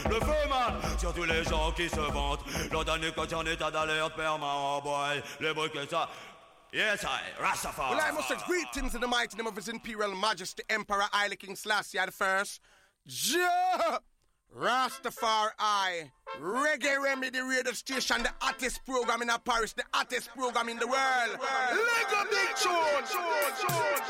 le feu man. Surtout les gens qui se vantent, l'ont donné quand en état d'alerte permanent, boy. Les bruits que ça. Yes, Rastafari. Well, I must say greetings in the mighty name of His Imperial Majesty Emperor Haile King Selassie the First. Rastafari, Reggae Remedy radio station, the hottest program in Paris, the hottest program in the world. Lego Big Tune.